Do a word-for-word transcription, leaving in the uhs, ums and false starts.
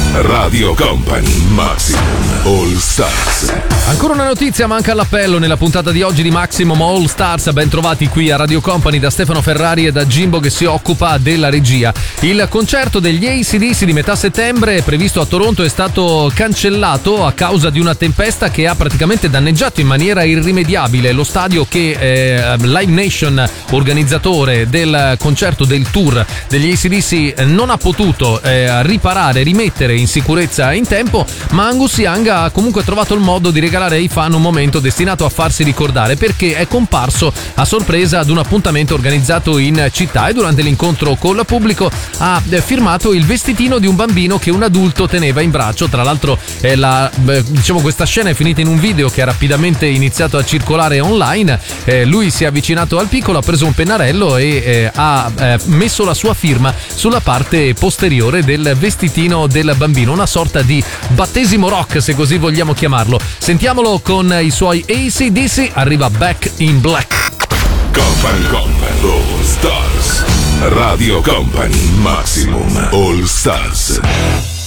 Radio Company, Maximum All Stars. Ancora una notizia, manca all'appello nella puntata di oggi di Maximum All Stars. Ben trovati qui a Radio Company da Stefano Ferrari e da Jimbo che si occupa della regia. Il concerto degli A C D C di metà settembre previsto a Toronto è stato cancellato a causa di una tempesta che ha praticamente danneggiato in maniera irrimediabile lo stadio che eh, Live Nation, organizzatore del concerto del tour degli A C D C, non ha potuto eh, riparare, rimettere in sicurezza in tempo, ma Angus Young ha comunque trovato il modo di regalare ai fan un momento destinato a farsi ricordare, perché è comparso a sorpresa ad un appuntamento organizzato in città e durante l'incontro con il pubblico ha firmato il vestitino di un bambino che un adulto teneva in braccio. Tra l'altro eh, la, diciamo questa scena è finita in un video che ha rapidamente iniziato a circolare online. Eh, lui si è avvicinato al piccolo, ha preso un pennarello e eh, ha eh, messo la sua firma sulla parte posteriore del vestitino del bambino, una sorta di battesimo rock, se così vogliamo chiamarlo. Sentiamolo con i suoi A C D C, arriva Back in Black. Company Company All Stars. Radio Company, Maximum All Stars.